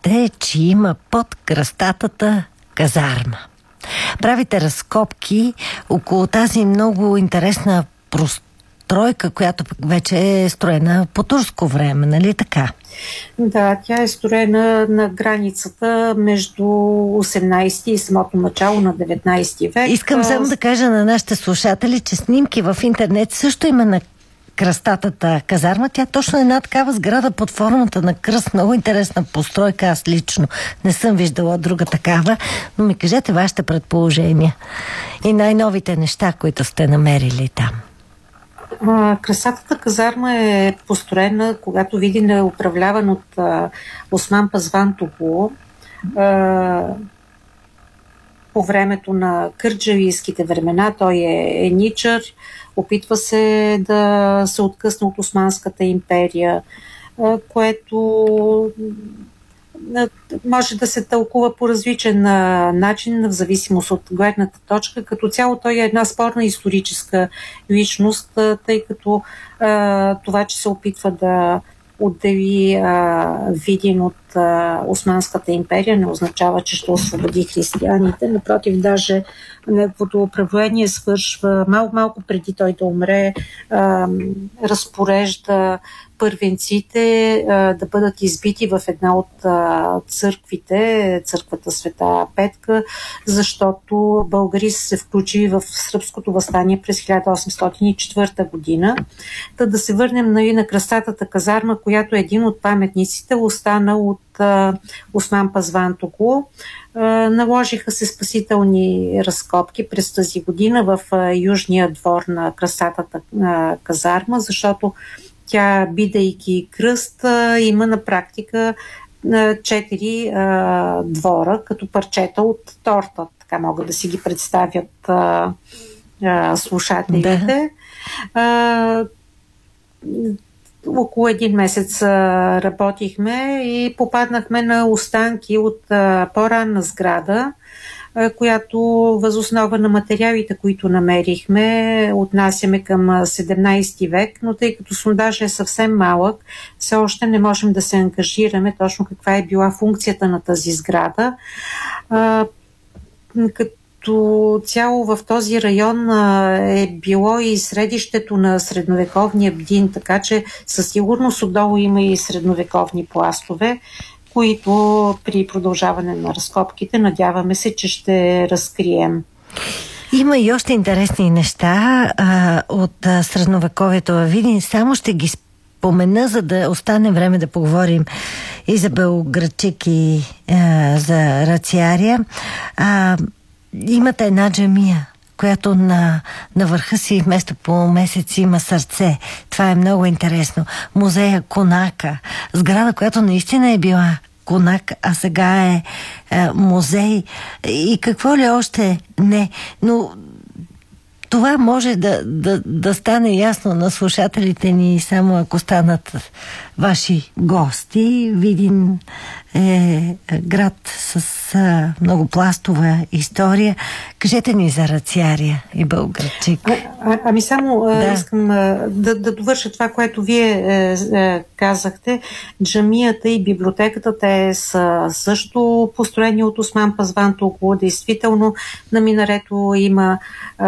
казахте, че има под кръстатата казарма. Правите разкопки около тази много интересна простройка, която вече е строена по турско време, нали така? Да, тя е строена на границата между 18 и самото начало на 19 век. Искам само да кажа на нашите слушатели, че снимки в интернет също има на кръстатата казарма. Тя точно е една такава сграда под формата на кръст. Много интересна постройка. Аз лично не съм виждала друга такава, но ми кажете вашите предположения и най-новите неща, които сте намерили там. Кръстатата казарма е построена, когато Видин е управляван от Осман Пазвантоглу по времето на кърджалийските времена. Той е еничар, опитва се да се откъсне от Османската империя, което може да се тълкува по различен начин, в зависимост от гледната точка. Като цяло той е една спорна историческа личност, тъй като това, че се опитва да отдели Видин от Османската империя, не означава, че ще освободи християните. Напротив, даже неговото управление свършва малко преди той да умре, разпорежда първенците да бъдат избити в една от църквите, църквата Света Петка, защото българи са се включили в сръбското въстание през 1804 година. Да се върнем на кръстатата казарма, която е един от паметниците, останал от Осман Пазвантоглу. Наложиха се спасителни разкопки през тази година в южния двор на кръстатата казарма, защото тя, бидейки кръст, има на практика 4 двора, като парчета от торта. Така могат да си ги представят слушателите. Да. Около един месец работихме и попаднахме на останки от по-ранна сграда, която възоснова на материалите, които намерихме, отнасяме към 17 век, но тъй като сондажът е съвсем малък, все още не можем да се ангажираме точно каква е била функцията на тази сграда. Като цяло в този район е било и средището на средновековния бдин, така че със сигурност отдолу има и средновековни пластове, които при продължаване на разкопките надяваме се, че ще разкрием. Има и още интересни неща от средновековието във Видин. Само ще ги спомена, за да остане време да поговорим и за Белоградчик и за Рациария. Имате една джамия, която на върха си вместо полумесец има сърце. Това е много интересно. Музея Конака. Сграда, която наистина е била Конак, а сега е музей. И какво ли още не. Но това може да стане ясно на слушателите ни само ако станат ваши гости. Видин е град с много пластова история. Кажете ни за Рациария и Белоградчик. Ами само искам да довърша това, което вие казахте. Джамията и библиотеката, те са също построени от Осман Пазвантоглу. Действително на минарето има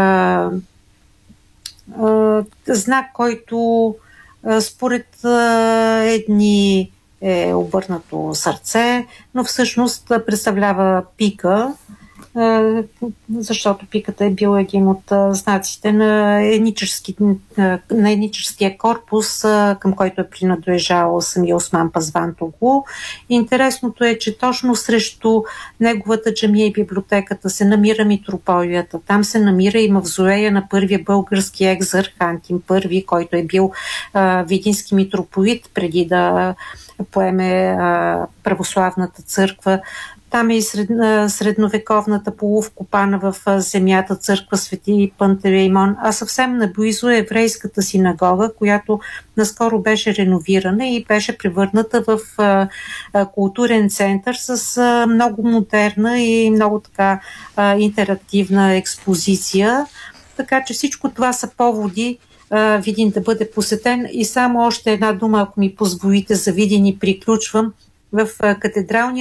знак, който според едни е обърнато сърце, но всъщност представлява пика, защото пиката е бил един от знаците на еничарския корпус, към който е принадлежал самия Осман Пазвантоглу. Интересното е, че точно срещу неговата джамия и библиотеката се намира митрополията. Там се намира и мавзолея на първия български екзарх Антим I, който е бил видински митрополит преди да поеме православната църква. Там е и средновековната полувкопана в земята църква Свети Пантелеймон, а съвсем наблизо е еврейската синагога, която наскоро беше реновирана и беше превърната в културен център с много модерна и много така интерактивна експозиция. Така че всичко това са поводи Видин да бъде посетен. И само още една дума, ако ми позволите, за Видин и приключвам. В катедралния